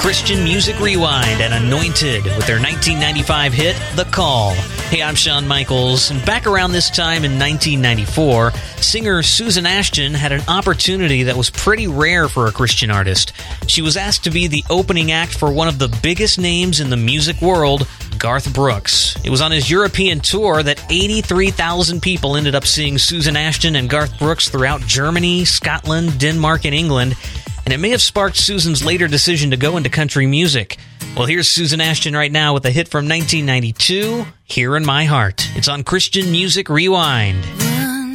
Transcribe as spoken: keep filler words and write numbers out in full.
Christian Music Rewind and Anointed with their nineteen ninety-five hit, The Call. Hey, I'm Shawn Michaels, and back around this time in nineteen ninety-four, singer Susan Ashton had an opportunity that was pretty rare for a Christian artist. She was asked to be the opening act for one of the biggest names in the music world, Garth Brooks. It was on his European tour that eighty-three thousand people ended up seeing Susan Ashton and Garth Brooks throughout Germany, Scotland, Denmark, and England, and it may have sparked Susan's later decision to go into country music. Well, here's Susan Ashton right now with a hit from nineteen ninety-two, Here in My Heart. It's on Christian Music Rewind.